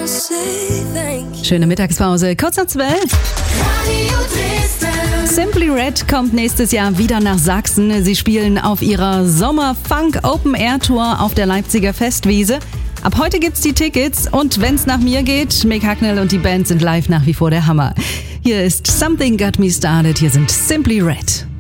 Schöne Mittagspause, kurz nach 12. Simply Red kommt nächstes Jahr wieder nach Sachsen. Sie spielen auf ihrer Sommer-Funk-Open-Air-Tour auf der Leipziger Festwiese. Ab heute gibt's die Tickets und wenn's nach mir geht, Mick Hucknall und die Band sind live nach wie vor der Hammer. Hier ist Something Got Me Started, hier sind Simply Red.